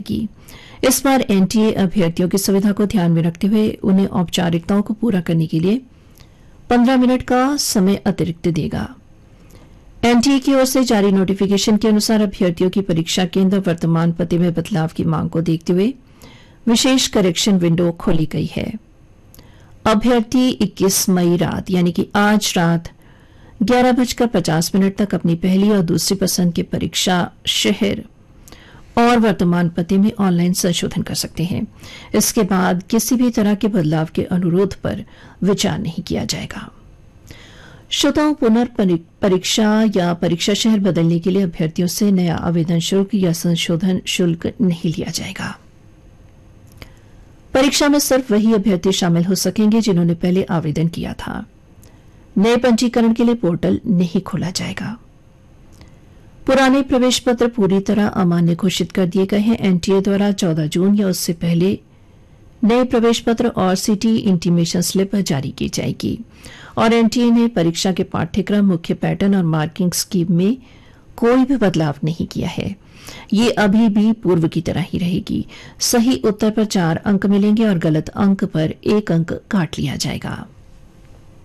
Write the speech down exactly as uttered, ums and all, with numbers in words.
जाएगी। इस बार एनटीए अभ्यर्थियों की सुविधा को ध्यान में रखते हुए उन्हें औपचारिकताओं को पूरा करने के लिए पंद्रह मिनट का समय अतिरिक्त देगा। एनटीए की ओर से जारी नोटिफिकेशन के अनुसार अभ्यर्थियों की परीक्षा केंद्र वर्तमान पते में बदलाव की मांग को देखते हुए विशेष करेक्शन विंडो खोली गई है। अभ्यर्थी इक्कीस मई रात यानी कि आज रात ग्यारह बजकर पचास मिनट तक अपनी पहली और दूसरी पसंद के परीक्षा शहर और वर्तमान पते में ऑनलाइन संशोधन कर सकते हैं। इसके बाद किसी भी तरह के बदलाव के अनुरोध पर विचार नहीं किया जाएगा। श्रोताओं, पुनर्परीक्षा या परीक्षा शहर बदलने के लिए अभ्यर्थियों से नया आवेदन शुल्क या संशोधन शुल्क नहीं लिया जाएगा। परीक्षा में सिर्फ वही अभ्यर्थी शामिल हो सकेंगे जिन्होंने पहले आवेदन किया था। नए पंजीकरण के लिए पोर्टल नहीं खोला जाएगा। पुराने प्रवेश पत्र पूरी तरह अमान्य घोषित कर दिए गए हैं। एनटीए द्वारा चौदह जून या उससे पहले नए प्रवेश पत्र और सिटी इंटीमेशन स्लिप जारी की जाएगी और एनटीए ने परीक्षा के पाठ्यक्रम, मुख्य पैटर्न और मार्किंग स्कीम में कोई भी बदलाव नहीं किया है। ये अभी भी पूर्व की तरह ही रहेगी। सही उत्तर पर चार अंक मिलेंगे और गलत अंक पर एक अंक काट लिया जाएगा।